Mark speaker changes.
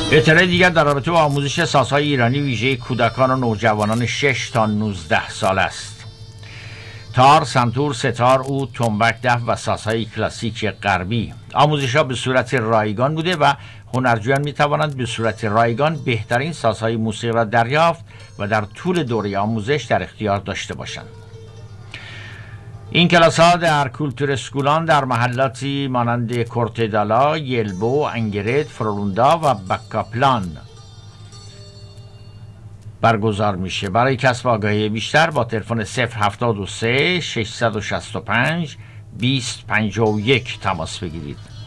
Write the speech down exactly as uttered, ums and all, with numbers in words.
Speaker 1: اطلاع دیگر در رابطه با آموزش سازهای ایرانی ویژه کودکان و نوجوانان شش تا نوزده سال است. تار، سنتور، ستار، عود، تنبک، دف و سازهای کلاسیک غربی. آموزش ها به صورت رایگان بوده و هنرجویان می توانند به صورت رایگان بهترین سازهای موسیقی را دریافت و در طول دوره آموزش در اختیار داشته باشند. این کلاس ها در کولتور اسکولان در محلاتی مانند کورتدالا، یلبو، انگرید، فرولوندا و بکاپلان برگزار میشه. برای کسب آگاهی بیشتر با تلفن صفر هفتاد و سه ششصد و شصت و پنج بیست پنجاه و یک تماس بگیرید.